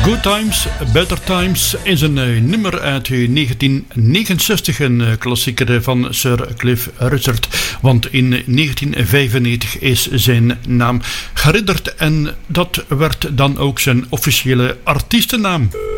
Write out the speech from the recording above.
Good Times, Better Times is een nummer uit 1969, een klassieker van Sir Cliff Richard. Want in 1995 is zijn naam geridderd en dat werd dan ook zijn officiële artiestennaam.